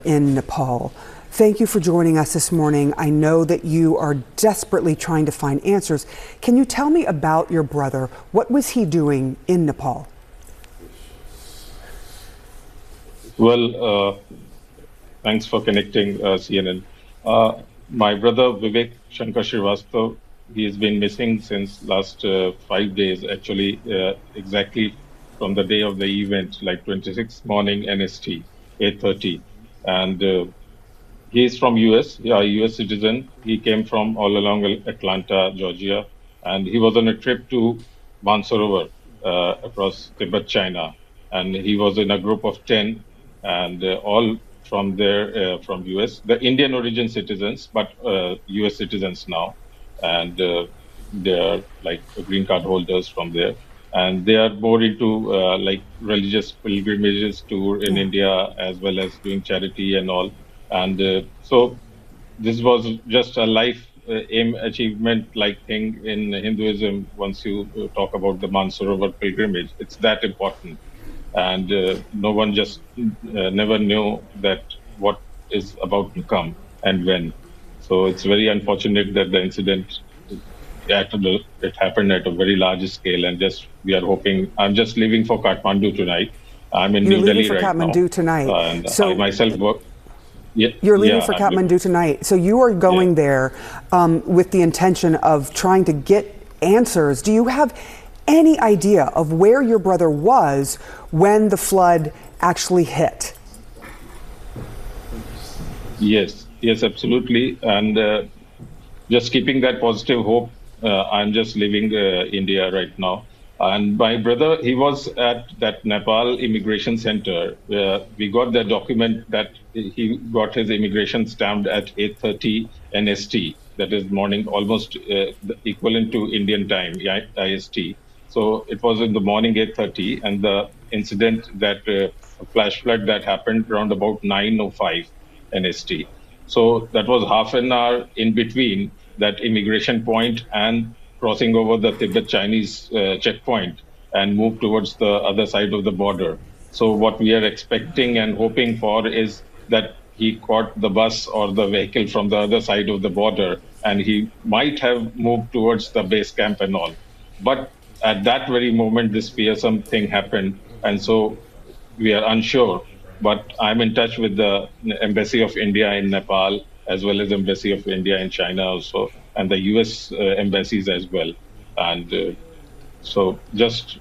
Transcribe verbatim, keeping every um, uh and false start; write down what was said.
In Nepal. Thank you for joining us this morning. I know that you are desperately trying to find answers. Can you tell me about your brother? What was he doing in Nepal? Well, uh, thanks for connecting, uh, C N N. Uh, my brother Vivek Shankar Srivastav, he has been missing since last uh, five days, actually, uh, exactly from the day of the event, like twenty-sixth morning N S T, eight thirty. And uh, he is from U S, yeah, U S citizen. He came from all along Atlanta, Georgia, and he was on a trip to Mansarovar uh, across Tibet, China. And he was in a group of ten, and uh, all from there, uh, from U S, the Indian origin citizens, but uh, U S citizens now. And uh, they are like green card holders from there. And they are more into uh, like religious pilgrimages tour in Yeah. India, as well as doing charity and all. And uh, so this was just a life uh, aim achievement like thing in Hinduism. Once you uh, talk about the Mansarovar pilgrimage, it's that important. And uh, no one just uh, never knew that what is about to come and when. So it's very unfortunate that the incident at the, it happened at a very large scale. And just we are hoping. I'm just leaving for Kathmandu tonight. I'm in You're New leaving Delhi for right now, Kathmandu tonight. uh, and I So myself work. Yeah, you're leaving yeah, for I'm leaving. Kathmandu tonight. So you are Yeah. going there um, with the intention of trying to get answers. Do you have any idea of where your brother was when the flood actually hit? Yes, yes, absolutely. And uh, just keeping that positive hope, uh, I'm just leaving uh, India right now. And my brother, he was at that Nepal immigration center. Where we got the document that he got his immigration stamped at eight thirty N S T. That is morning, almost uh, the equivalent to Indian time, I S T. So it was in the morning eight thirty, and the incident that uh, flash flood that happened around about nine oh five N S T. So that was half an hour in between that immigration point and crossing over the Tibet Chinese uh, checkpoint and move towards the other side of the border. So what we are expecting and hoping for is that he caught the bus or the vehicle from the other side of the border, and he might have moved towards the base camp and all. But at that very moment, this fearsome thing happened, and so we are unsure. But I'm in touch with the Embassy of India in Nepal, as well as Embassy of India in China also, and the U S uh, embassies as well. And uh, so just